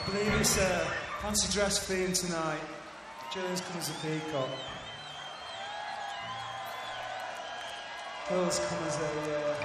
I believe it's fancy dress theme tonight. Gillian's come as a peacock. Phil's come as a